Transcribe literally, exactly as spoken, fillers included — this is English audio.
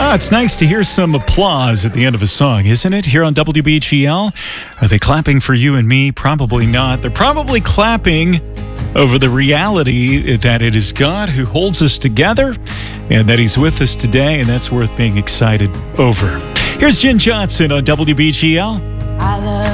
Oh, it's nice to hear some applause at the end of a song, isn't it? Here on W B G L. Are they clapping for you and me? Probably not. They're probably clapping over the reality that it is God who holds us together and that He's with us today, and that's worth being excited over. Here's Jen Johnson on W B G L. I love